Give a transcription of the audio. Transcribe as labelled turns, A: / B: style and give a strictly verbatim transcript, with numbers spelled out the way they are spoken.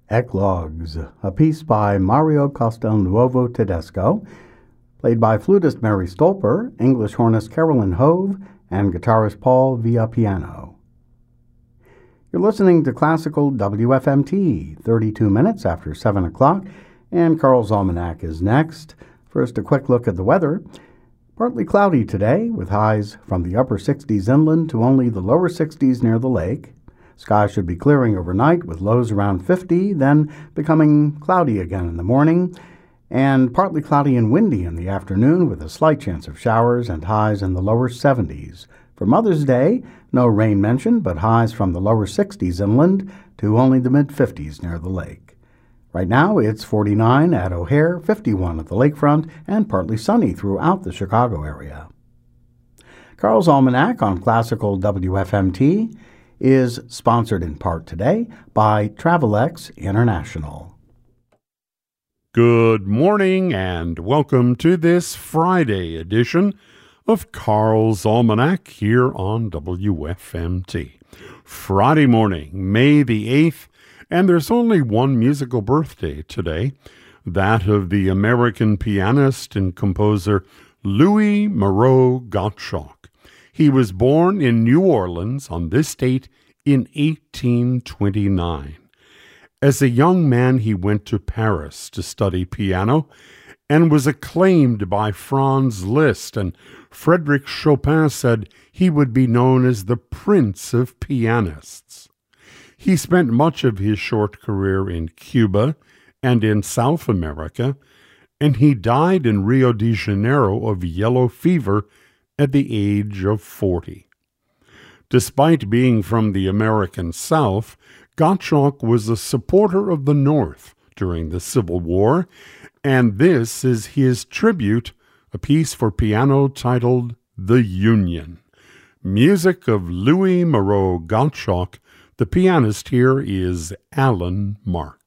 A: Eclogues, a piece by Mario Castelnuovo Tedesco, played by flutist Mary Stolper, English hornist Carolyn Hove, and guitarist Paul Villapiano. You're listening to Classical W F M T, thirty-two minutes after seven o'clock, and Carl's Almanac is next. First, a quick look at the weather. Partly cloudy today, with highs from the upper sixties inland to only the lower sixties near the lake. Skies should be clearing overnight with lows around fifty, then becoming cloudy again in the morning, and partly cloudy and windy in the afternoon with a slight chance of showers and highs in the lower seventies. For Mother's Day, no rain mentioned, but highs from the lower sixties inland to only the mid-fifties near the lake. Right now, it's forty-nine at O'Hare, fifty-one at the lakefront, and partly sunny throughout the Chicago area. Carl's Almanac on Classical W F M T is sponsored in part today by Travelex International.
B: Good morning and welcome to this Friday edition of Carl's Almanac here on W F M T. Friday morning, May the eighth, and there's only one musical birthday today, that of the American pianist and composer Louis Moreau Gottschalk. He was born in New Orleans on this date in eighteen twenty-nine. As a young man, he went to Paris to study piano and was acclaimed by Franz Liszt, and Frédéric Chopin said he would be known as the Prince of Pianists. He spent much of his short career in Cuba and in South America, and he died in Rio de Janeiro of yellow fever at the age of forty. Despite being from the American South, Gottschalk was a supporter of the North during the Civil War, and this is his tribute, a piece for piano titled The Union. Music of Louis Moreau Gottschalk. The pianist here is Alan Mark.